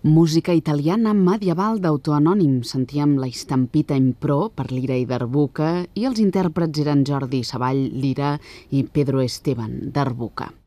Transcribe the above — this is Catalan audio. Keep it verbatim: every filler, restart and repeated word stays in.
Música italiana medieval d'autor anònim. Sentíem la Stampita in Pro per Lira i Darbuka i els intèrprets eren Jordi Savall, Lira, i Pedro Esteban, Darbuka.